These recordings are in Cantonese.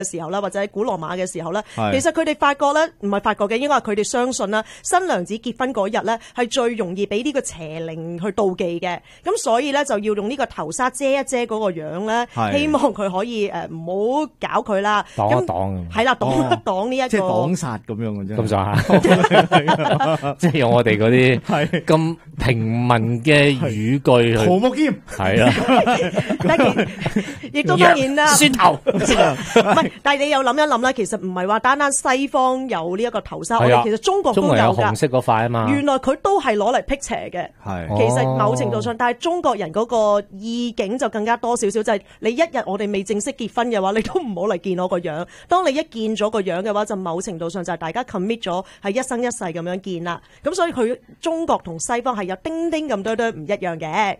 嘅時候啦，或者喺古羅馬嘅時候咧，其實佢哋發覺咧，唔係發覺嘅，應該係佢哋相信啦，新娘子結婚嗰日咧係最容易俾呢個邪靈去妒忌嘅，咁所以咧就要用呢個頭紗遮一遮嗰個樣咧，希望佢可以唔好搞佢啦， 擋一擋， 係啦，擋一擋呢一個， 即係擋殺咁樣嘅啫， 咁上下，即係用我哋嗰啲咁平民嘅語句去， 桃木劍係啦， 亦都當然啦， 蒜頭， 唔係，但係你又諗一諗啦，其實唔係話單單西方有呢一個頭紗，我哋其實中國都有㗎。 紅色嗰塊啊嘛， 原來佢都係攞嚟辟邪嘅。其實某程度上，但係中國人嗰個意境就更加多少少，就係你一日我哋未正式結婚嘅話，你都唔好嚟見我個樣。當你一見咗個樣嘅話，就某程度上就係大家 commit 咗係一生一世咁樣見啦。咁所以佢中國同西方係有丁丁咁多唔一樣嘅。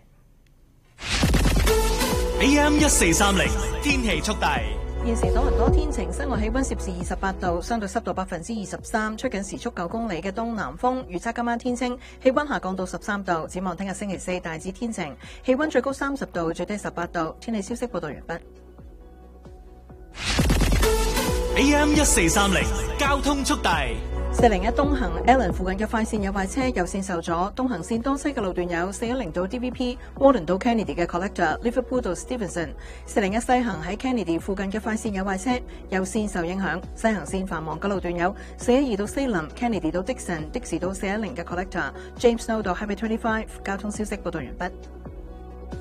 AM 1430天氣速遞。 現時多倫多天晴，室外氣溫攝氏28度，相對濕度23%，吹緊時速9公里嘅東南風。預測今晚天清，氣溫下降到13度。展望聽日星期四大致天晴，氣溫最高30度，最低18度。天氣消息報道完畢。 AM 1430交通速遞。 401東行 Allen 附近嘅快線有壞車，右線受阻。東行線東西嘅路段有410到 DVP、Warden 到 Kennedy 嘅 Collector、Liverpool 到 Stevenson。401西行喺 Kennedy 附近嘅快線有壞車，右線受影響。西行線繁忙嘅路段有412到 Salem、Kennedy 到 Dixon、的士到410嘅 Collector、James Snow 到 Highway 25。交通消息報道完畢。